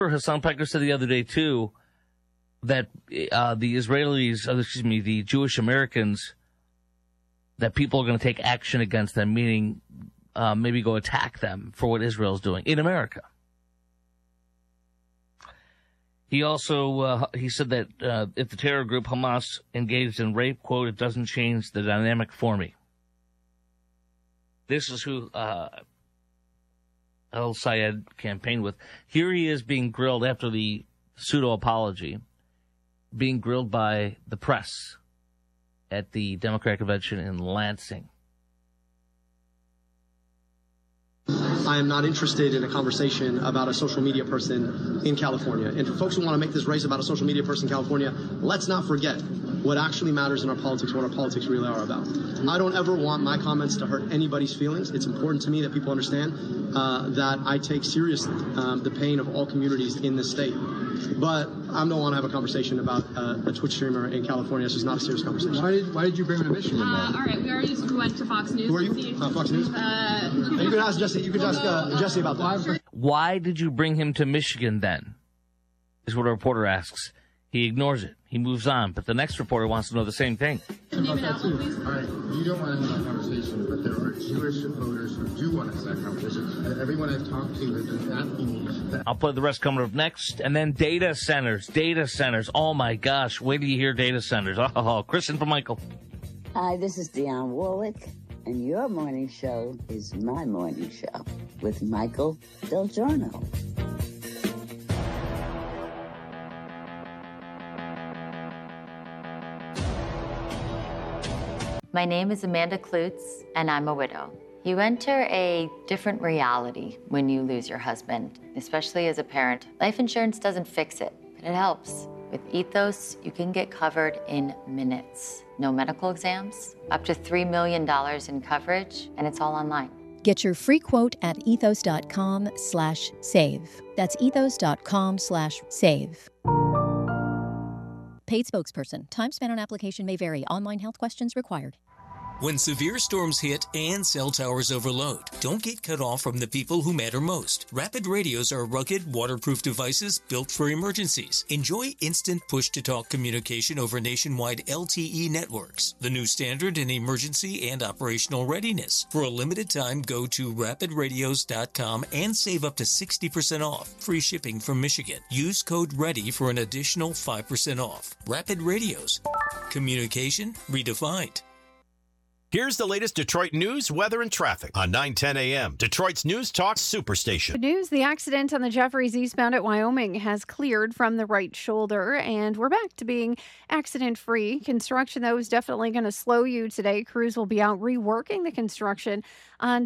Hassan Piker said the other day, too, that the Israelis, the Jewish Americans, that people are going to take action against them, meaning maybe go attack them for what Israel's doing in America. He also he said that if the terror group Hamas engaged in rape, quote, it doesn't change the dynamic for me. This is who al-Sayed campaigned with. Here he is being grilled after the pseudo-apology, being grilled by the press at the Democratic convention in Lansing. I am not interested in a conversation about a social media person in California. And for folks who want to make this race about a social media person in California, let's not forget what actually matters in our politics, what our politics really are about. I don't ever want my comments to hurt anybody's feelings. It's important to me that people understand that I take seriously the pain of all communities in this state. But I don't want to have a conversation about a Twitch streamer in California. This is not a serious conversation. Why did you bring him to Michigan? All right, we already just went to Fox News. Who are you? Fox News? You could ask Jesse. You could ask Jesse about that. Why did you bring him to Michigan then? Is what a reporter asks. He ignores it. He moves on. But the next reporter wants to know the same thing. Name it out, please. All right, you don't want to have that conversation, but there are Jewish voters who do want to have that conversation. Everyone I've talked to has been asking me that. I'll play the rest coming up next. And then data centers. Data centers. Oh, my gosh. Wait till you hear data centers. Oh, Kristen from Michael. Hi, this is Dionne Warwick, and your morning show is my morning show with Michael Del Giorno. My name is Amanda Klutz, and I'm a widow. You enter a different reality when you lose your husband, especially as a parent. Life insurance doesn't fix it, but it helps. With Ethos, you can get covered in minutes. No medical exams, up to $3 million in coverage, and it's all online. Get your free quote at ethos.com/save. That's ethos.com/save. Paid spokesperson. Time spent on application may vary. Online health questions required. When severe storms hit and cell towers overload, don't get cut off from the people who matter most. Rapid radios are rugged, waterproof devices built for emergencies. Enjoy instant push-to-talk communication over nationwide LTE networks, the new standard in emergency and operational readiness. For a limited time, go to rapidradios.com and save up to 60% off. Free shipping from Michigan. Use code READY for an additional 5% off. Rapid Radios. Communication redefined. Here's the latest Detroit news, weather, and traffic on 9:10 a.m. Detroit's News Talk Superstation. Good news, the accident on the Jeffries eastbound at Wyoming has cleared from the right shoulder, and we're back to being accident-free. Construction, though, is definitely going to slow you today. Crews will be out reworking the construction on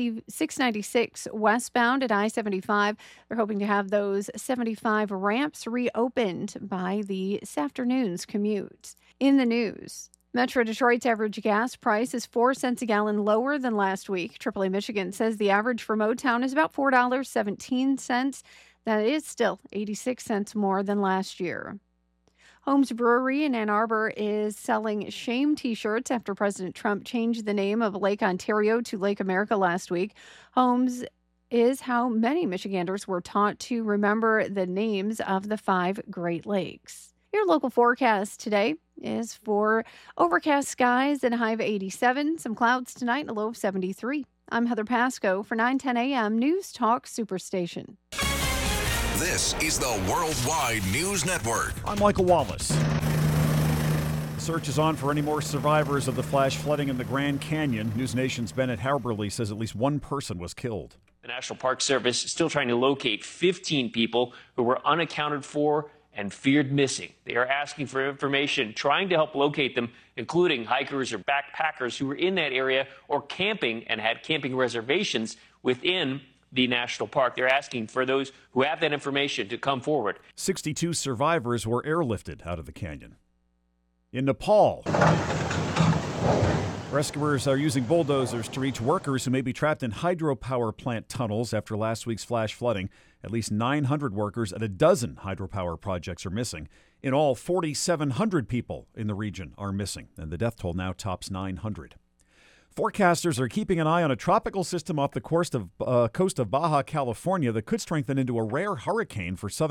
696 westbound at I-75. They're hoping to have those 75 ramps reopened by this afternoon's commute. In the news, Metro Detroit's average gas price is 4 cents a gallon lower than last week. AAA Michigan says the average for Motown is about $4.17. That is still 86 cents more than last year. Holmes Brewery in Ann Arbor is selling shame T-shirts after President Trump changed the name of Lake Ontario to Lake America last week. Holmes is how many Michiganders were taught to remember the names of the 5 Great Lakes. Your local forecast today is for overcast skies and a high of 87, some clouds tonight and a low of 73. I'm Heather Pasco for 9:10 a.m. News Talk Superstation. This is the Worldwide News Network. I'm Michael Wallace. The search is on for any more survivors of the flash flooding in the Grand Canyon. News Nation's Bennett Haberly says at least one person was killed. The National Park Service is still trying to locate 15 people who were unaccounted for and feared missing. They are asking for information, trying to help locate them, including hikers or backpackers who were in that area or camping and had camping reservations within the national park. They're asking for those who have that information to come forward. 62 survivors were airlifted out of the canyon. In Nepal, rescuers are using bulldozers to reach workers who may be trapped in hydropower plant tunnels after last week's flash flooding. At least 900 workers at a dozen hydropower projects are missing. In all, 4,700 people in the region are missing, and the death toll now tops 900. Forecasters are keeping an eye on a tropical system off the coast of Baja California that could strengthen into a rare hurricane for southern